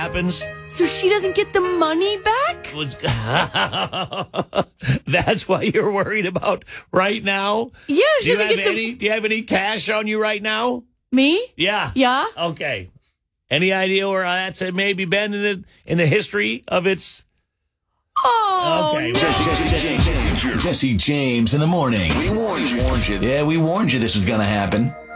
happens. So she doesn't get the money back? That's what you're worried about right now? Yeah, Do you have any cash on you right now? Me? Yeah. Yeah. Okay. Any idea where that's maybe been in the history of its... Oh, okay. no. Jesse James in the morning. We warned you. Yeah, we warned you this was going to happen.